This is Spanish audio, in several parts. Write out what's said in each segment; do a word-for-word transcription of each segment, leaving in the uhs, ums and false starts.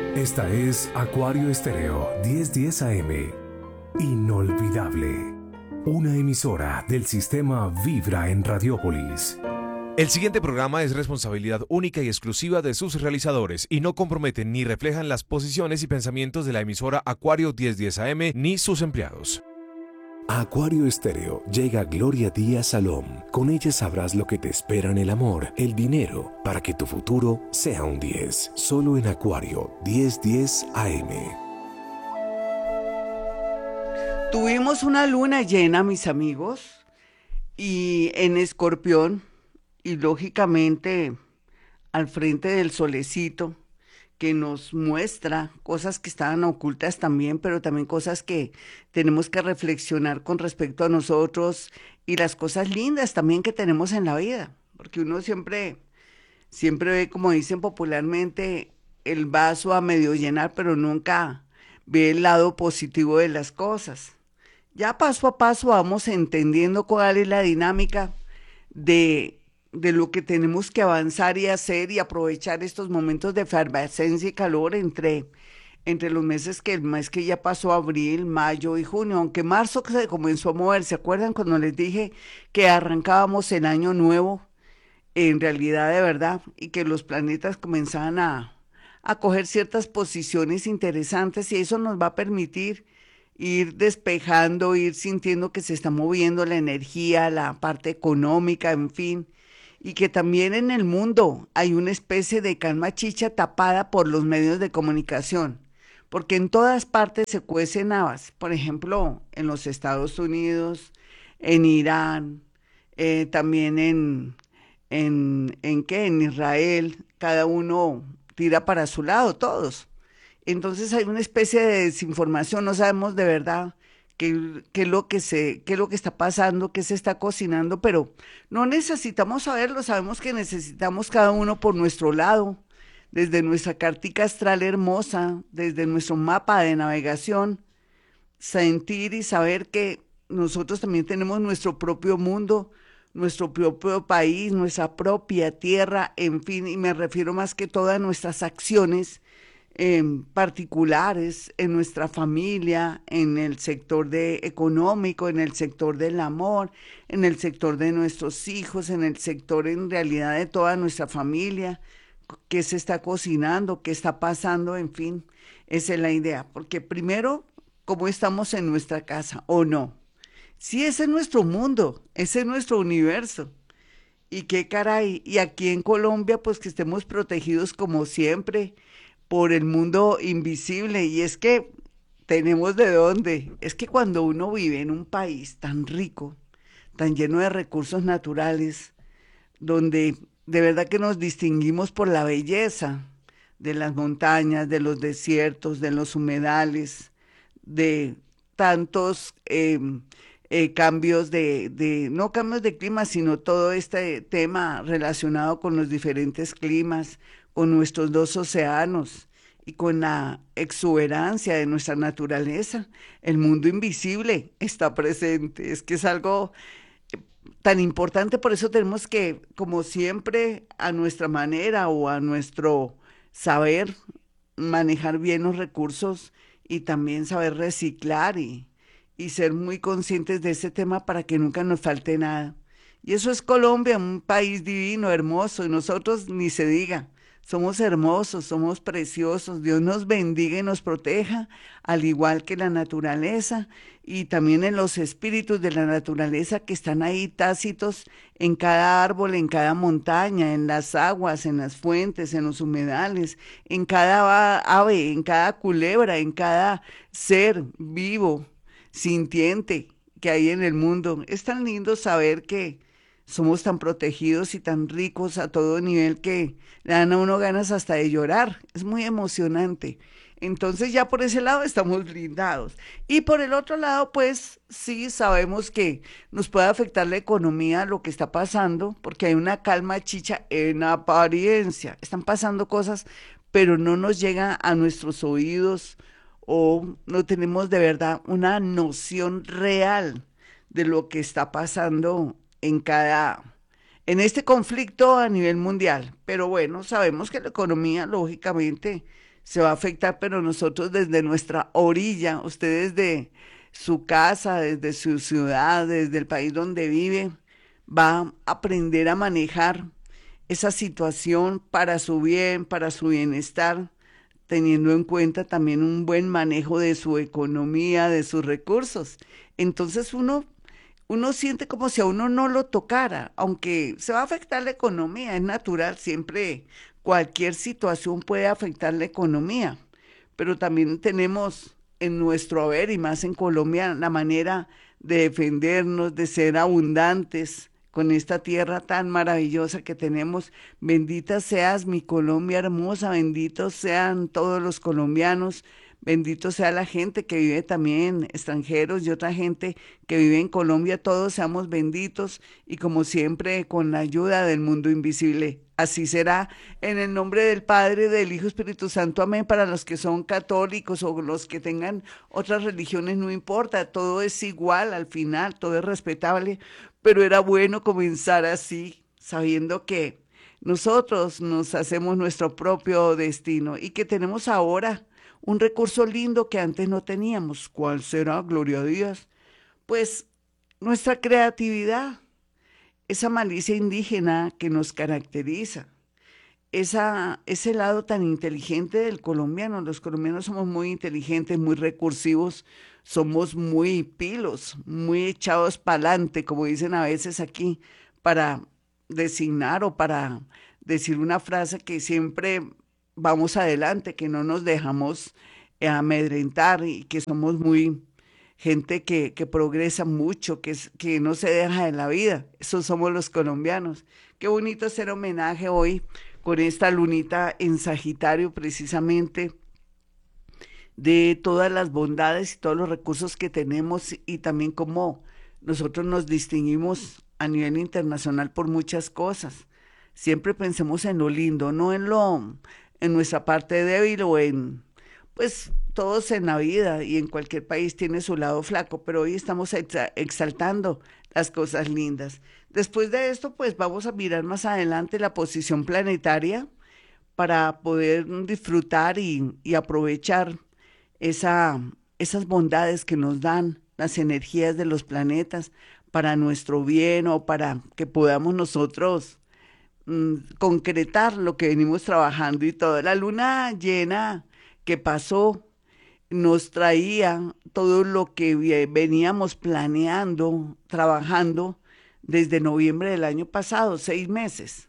Esta es Acuario Estéreo diez diez A M. Inolvidable. Una emisora del sistema Vibra en Radiópolis. El siguiente programa es responsabilidad única y exclusiva de sus realizadores y no comprometen ni reflejan las posiciones y pensamientos de la emisora Acuario diez diez A M ni sus empleados. A Acuario Estéreo llega Gloria Díaz Salom. Con ella sabrás lo que te espera en el amor, el dinero, para que tu futuro sea un diez. Solo en Acuario diez diez A M. Tuvimos una luna llena, mis amigos, y en Escorpión, y lógicamente al frente del solecito, que nos muestra cosas que estaban ocultas también, pero también cosas que tenemos que reflexionar con respecto a nosotros y las cosas lindas también que tenemos en la vida, porque uno siempre, siempre ve, como dicen popularmente, el vaso a medio llenar, pero nunca ve el lado positivo de las cosas. Ya paso a paso vamos entendiendo cuál es la dinámica de de lo que tenemos que avanzar y hacer y aprovechar estos momentos de efervescencia y calor entre, entre los meses que el mes que ya pasó, abril, mayo y junio, aunque marzo que se comenzó a mover. ¿Se acuerdan cuando les dije que arrancábamos el año nuevo, en realidad de verdad, y que los planetas comenzaban a, a coger ciertas posiciones interesantes, y eso nos va a permitir ir despejando, ir sintiendo que se está moviendo la energía, la parte económica, en fin, y que también en el mundo hay una especie de calma chicha tapada por los medios de comunicación, porque en todas partes se cuecen habas, por ejemplo, en los Estados Unidos, en Irán, eh, también en, en, ¿en qué? En Israel, cada uno tira para su lado, todos. Entonces hay una especie de desinformación, no sabemos de verdad qué, qué es lo que se, qué es lo que está pasando, qué se está cocinando, pero no necesitamos saberlo, sabemos que necesitamos cada uno por nuestro lado, desde nuestra cartica astral hermosa, desde nuestro mapa de navegación, sentir y saber que nosotros también tenemos nuestro propio mundo, nuestro propio país, nuestra propia tierra, en fin, y me refiero más que todo a nuestras acciones en particulares, en nuestra familia, en el sector de económico, en el sector del amor, en el sector de nuestros hijos, en el sector en realidad de toda nuestra familia, qué se está cocinando, qué está pasando, en fin, esa es la idea, porque primero, cómo estamos en nuestra casa o no. Sí, ese es nuestro mundo, ese es nuestro universo. Y qué caray, y aquí en Colombia, pues que estemos protegidos como siempre por el mundo invisible. Y es que tenemos de dónde. Es que cuando uno vive en un país tan rico, tan lleno de recursos naturales, donde de verdad que nos distinguimos por la belleza de las montañas, de los desiertos, de los humedales, de tantos eh, eh, cambios de, de, no cambios de clima, sino todo este tema relacionado con los diferentes climas, con nuestros dos océanos y con la exuberancia de nuestra naturaleza. El mundo invisible está presente, es que es algo tan importante, por eso tenemos que, como siempre, a nuestra manera o a nuestro saber, manejar bien los recursos y también saber reciclar y, y ser muy conscientes de ese tema para que nunca nos falte nada. Y eso es Colombia, un país divino, hermoso, y nosotros ni se diga. Somos hermosos, somos preciosos, Dios nos bendiga y nos proteja, al igual que la naturaleza y también en los espíritus de la naturaleza que están ahí tácitos en cada árbol, en cada montaña, en las aguas, en las fuentes, en los humedales, en cada ave, en cada culebra, en cada ser vivo, sintiente que hay en el mundo. Es tan lindo saber que somos tan protegidos y tan ricos a todo nivel que le dan a uno ganas hasta de llorar. Es muy emocionante. Entonces ya por ese lado estamos blindados. Y por el otro lado, pues sí sabemos que nos puede afectar la economía, lo que está pasando, porque hay una calma chicha en apariencia. Están pasando cosas, pero no nos llega a nuestros oídos o no tenemos de verdad una noción real de lo que está pasando en cada, en este conflicto a nivel mundial. Pero bueno, sabemos que la economía, lógicamente, se va a afectar, pero nosotros desde nuestra orilla, ustedes desde su casa, desde su ciudad, desde el país donde vive, va a aprender a manejar esa situación para su bien, para su bienestar, teniendo en cuenta también un buen manejo de su economía, de sus recursos. Entonces uno, uno siente como si a uno no lo tocara, aunque se va a afectar la economía, es natural, siempre cualquier situación puede afectar la economía, pero también tenemos en nuestro haber y más en Colombia la manera de defendernos, de ser abundantes con esta tierra tan maravillosa que tenemos. Bendita seas mi Colombia hermosa, benditos sean todos los colombianos, bendito sea la gente que vive también, extranjeros y otra gente que vive en Colombia, todos seamos benditos y como siempre con la ayuda del mundo invisible. Así será en el nombre del Padre, del Hijo, Espíritu Santo. Amén. Para los que son católicos o los que tengan otras religiones, no importa, todo es igual al final, todo es respetable, pero era bueno comenzar así, sabiendo que nosotros nos hacemos nuestro propio destino y que tenemos ahora un recurso lindo que antes no teníamos. ¿Cuál será? Gloria a Dios. Pues nuestra creatividad, esa malicia indígena que nos caracteriza, esa, ese lado tan inteligente del colombiano. Los colombianos somos muy inteligentes, muy recursivos, somos muy pilos, muy echados para adelante, como dicen a veces aquí, para designar o para decir una frase que siempre vamos adelante, que no nos dejamos eh, amedrentar y que somos muy gente que, que progresa mucho, que, es- que no se deja de la vida. Esos somos los colombianos. Qué bonito hacer homenaje hoy con esta lunita en Sagitario, precisamente de todas las bondades y todos los recursos que tenemos y también cómo nosotros nos distinguimos a nivel internacional por muchas cosas. Siempre pensemos en lo lindo, no en lo, en nuestra parte débil o en, pues todos en la vida y en cualquier país tiene su lado flaco, pero hoy estamos exa- exaltando las cosas lindas. Después de esto, pues vamos a mirar más adelante la posición planetaria para poder disfrutar y, y aprovechar esa, esas bondades que nos dan las energías de los planetas para nuestro bien o para que podamos nosotros mm, concretar lo que venimos trabajando y todo. La luna llena que pasó nos traía todo lo que vie- veníamos planeando, trabajando desde noviembre del año pasado, seis meses.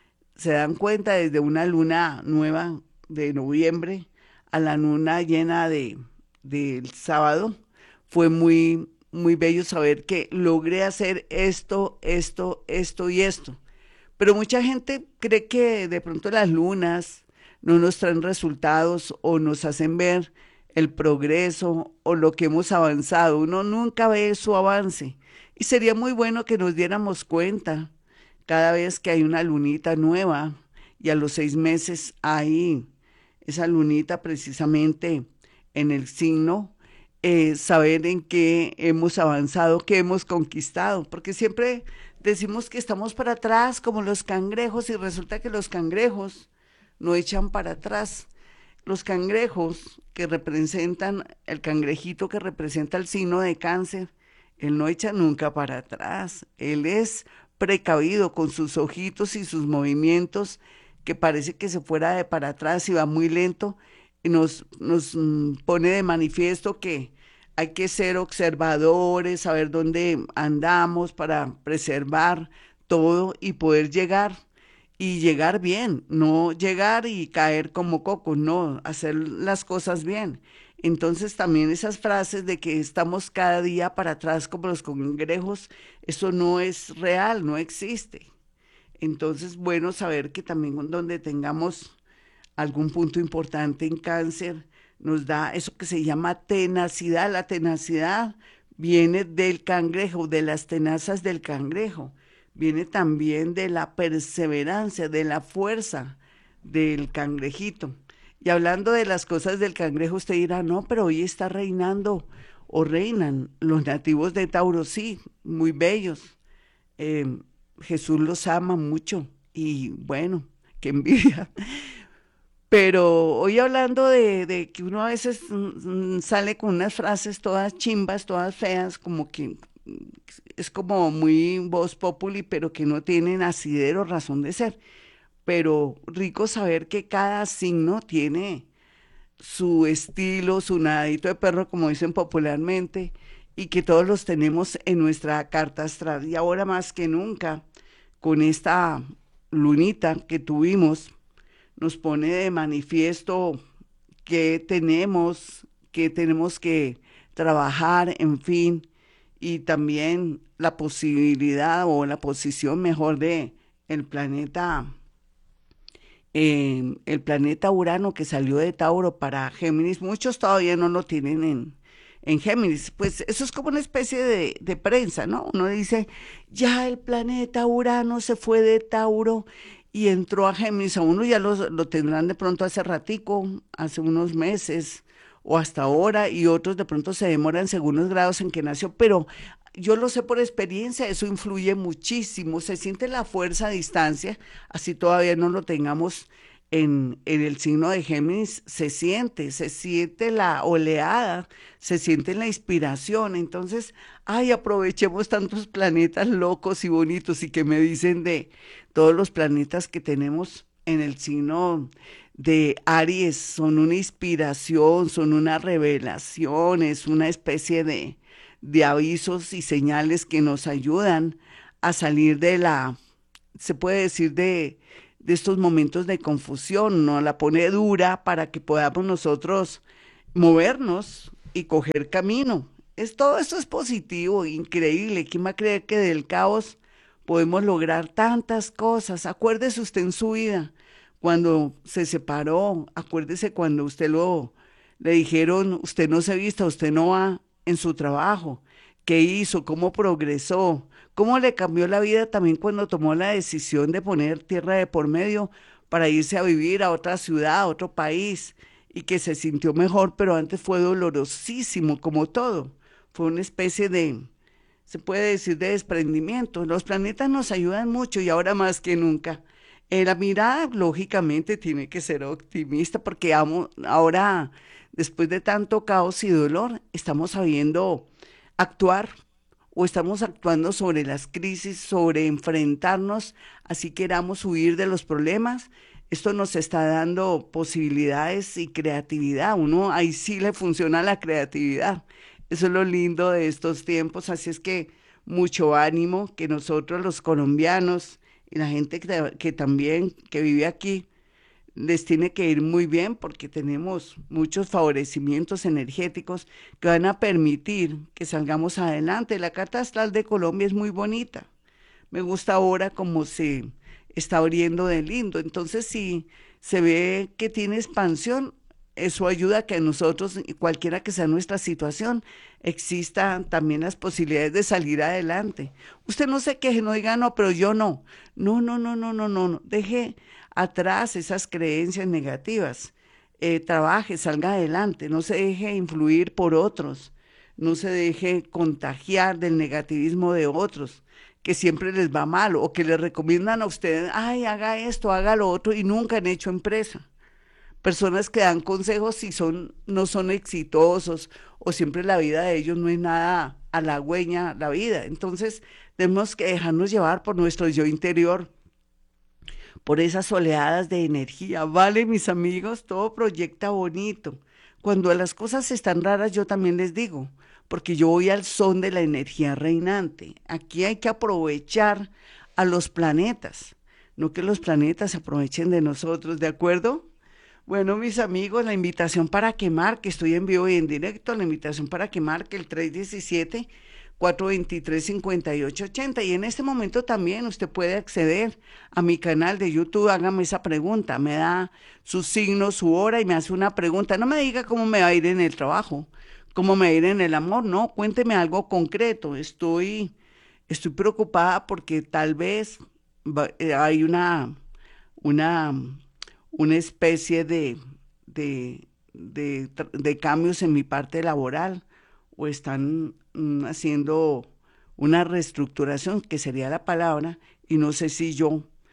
Se dan cuenta desde una luna nueva de noviembre a la luna llena de del sábado. Fue muy, muy bello saber que logré hacer esto, esto, esto y esto. Pero mucha gente cree que de pronto las lunas no nos traen resultados o nos hacen ver el progreso o lo que hemos avanzado. Uno nunca ve su avance. Y sería muy bueno que nos diéramos cuenta cada vez que hay una lunita nueva y a los seis meses hay esa lunita precisamente en el signo, eh, saber en qué hemos avanzado, qué hemos conquistado, porque siempre decimos que estamos para atrás como los cangrejos y resulta que los cangrejos no echan para atrás. Los cangrejos que representan, el cangrejito que representa el signo de cáncer, él no echa nunca para atrás, él es precavido con sus ojitos y sus movimientos, que parece que se fuera de para atrás y va muy lento, y nos, nos mm, pone de manifiesto que hay que ser observadores, saber dónde andamos para preservar todo y poder llegar y llegar bien, no llegar y caer como coco, no, hacer las cosas bien. Entonces también esas frases de que estamos cada día para atrás como los cangrejos, eso no es real, no existe. Entonces, bueno, saber que también donde tengamos algún punto importante en cáncer, nos da eso que se llama tenacidad. La tenacidad viene del cangrejo, de las tenazas del cangrejo, viene también de la perseverancia, de la fuerza del cangrejito. Y hablando de las cosas del cangrejo, usted dirá, no, pero hoy está reinando o reinan los nativos de Tauro, sí, muy bellos. Eh, Jesús los ama mucho y bueno, qué envidia. Pero hoy hablando de, de que uno a veces mm, mm, sale con unas frases todas chimbas, todas feas, como que mm, es como muy voz populi, pero que no tienen asidero, razón de ser. Pero rico saber que cada signo tiene su estilo, su nadadito de perro, como dicen popularmente, y que todos los tenemos en nuestra carta astral. Y ahora más que nunca, con esta lunita que tuvimos, nos pone de manifiesto que tenemos, que tenemos que trabajar, en fin, y también la posibilidad o la posición mejor de el planeta, eh, el planeta Urano que salió de Tauro para Géminis. Muchos todavía no lo tienen en, en Géminis. Pues eso es como una especie de, de prensa, ¿no? Uno dice, ya el planeta Urano se fue de Tauro y entró a Géminis. A uno ya lo, lo tendrán de pronto hace ratico, hace unos meses o hasta ahora, y otros de pronto se demoran según los grados en que nació, pero yo lo sé por experiencia, eso influye muchísimo, se siente la fuerza a distancia, así todavía no lo tengamos en, en el signo de Géminis, se siente, se siente la oleada, se siente la inspiración, entonces, ay, aprovechemos tantos planetas locos y bonitos y que me dicen de todos los planetas que tenemos en el signo de Aries, son una inspiración, son una revelación, es una especie de de avisos y señales que nos ayudan a salir de la, se puede decir, de, de estos momentos de confusión, ¿no? La pone dura para que podamos nosotros movernos y coger camino. Es, todo esto es positivo, increíble. ¿Quién va a creer que del caos podemos lograr tantas cosas? Acuérdese usted en su vida, cuando se separó, acuérdese cuando usted lo, le dijeron, usted no se vista, usted no va en su trabajo, qué hizo, cómo progresó, cómo le cambió la vida también cuando tomó la decisión de poner tierra de por medio para irse a vivir a otra ciudad, a otro país, y que se sintió mejor, pero antes fue dolorosísimo, como todo. Fue una especie de, se puede decir, de desprendimiento. Los planetas nos ayudan mucho y ahora más que nunca. Eh, la mirada, lógicamente, tiene que ser optimista porque amo, ahora, después de tanto caos y dolor, estamos sabiendo actuar o estamos actuando sobre las crisis, sobre enfrentarnos, así queramos huir de los problemas. Esto nos está dando posibilidades y creatividad. Uno ahí sí le funciona la creatividad. Eso es lo lindo de estos tiempos. Así es que mucho ánimo que nosotros los colombianos y la gente que, que también que vive aquí les tiene que ir muy bien porque tenemos muchos favorecimientos energéticos que van a permitir que salgamos adelante. La carta astral de Colombia es muy bonita. Me gusta ahora cómo se está abriendo de lindo. Entonces, si se ve que tiene expansión, eso ayuda a que nosotros, cualquiera que sea nuestra situación, existan también las posibilidades de salir adelante. Usted no se queje, no diga, no, pero yo no. No, no, no, no, no, no. no. Deje atrás esas creencias negativas. Eh, trabaje, salga adelante, no se deje influir por otros, no se deje contagiar del negativismo de otros, que siempre les va mal o que les recomiendan a ustedes, ay, haga esto, haga lo otro y nunca han hecho empresa. Personas que dan consejos y son, no son exitosos o siempre la vida de ellos no es nada halagüeña la vida. Entonces tenemos que dejarnos llevar por nuestro yo interior, por esas oleadas de energía. Vale, mis amigos, todo proyecta bonito. Cuando las cosas están raras, yo también les digo, porque yo voy al son de la energía reinante. Aquí hay que aprovechar a los planetas, no que los planetas se aprovechen de nosotros, ¿de acuerdo? Bueno, mis amigos, la invitación para que marque, estoy en vivo y en directo, la invitación para que marque el tres diecisiete, cuatro veintitrés, cincuenta y ocho ochenta. Y en este momento también usted puede acceder a mi canal de YouTube, hágame esa pregunta, me da su signo, su hora y me hace una pregunta. No me diga cómo me va a ir en el trabajo, cómo me va a ir en el amor, no, cuénteme algo concreto. Estoy, estoy preocupada porque tal vez va- eh, hay una, una una especie de, de, de, tr- de cambios en mi parte laboral o están mm, haciendo una reestructuración, que sería la palabra, y no sé si yo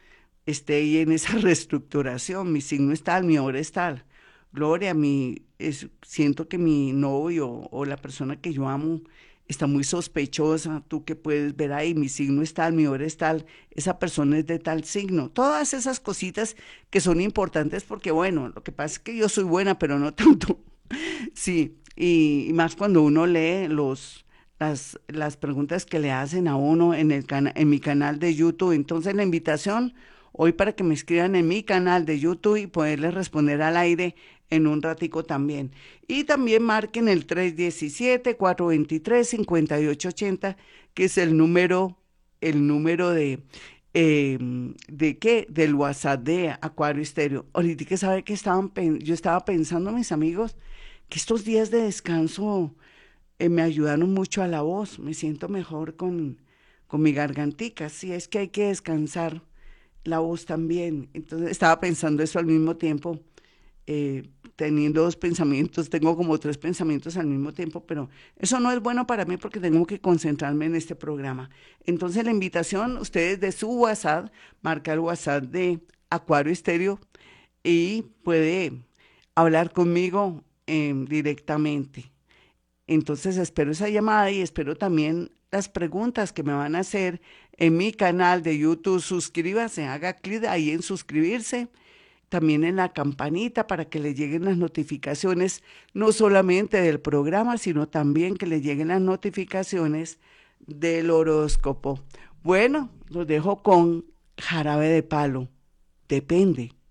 esté ahí en esa reestructuración. Mi signo es tal, mi hora es tal. Gloria, mi, es, siento que mi novio o la persona que yo amo está muy sospechosa. Tú que puedes ver ahí, mi signo es tal, mi hora es tal, esa persona es de tal signo. Todas esas cositas que son importantes porque, bueno, lo que pasa es que yo soy buena, pero no tanto. Sí, y, y más cuando uno lee los, las, las preguntas que le hacen a uno en el cana- en mi canal de YouTube. Entonces la invitación hoy para que me escriban en mi canal de YouTube y poderles responder al aire en un ratico también. Y también marquen el tres uno siete, cuatro dos tres, cinco ocho ocho cero, que es el número, el número de, eh, ¿de qué? Del WhatsApp de Acuario Estéreo. Ahorita que sabe que estaban, pen- yo estaba pensando, mis amigos, que estos días de descanso eh, me ayudaron mucho a la voz. Me siento mejor con, con mi gargantica. Sí, es que hay que descansar la voz también. Entonces estaba pensando eso al mismo tiempo, eh, teniendo dos pensamientos, tengo como tres pensamientos al mismo tiempo, pero eso no es bueno para mí porque tengo que concentrarme en este programa. Entonces la invitación, ustedes de su WhatsApp, marca el WhatsApp de Acuario Estéreo y puede hablar conmigo eh, directamente. Entonces espero esa llamada y espero también las preguntas que me van a hacer en mi canal de YouTube. Suscríbase, haga clic ahí en suscribirse, también en la campanita para que le lleguen las notificaciones, no solamente del programa, sino también que le lleguen las notificaciones del horóscopo. Bueno, los dejo con jarabe de palo. Depende.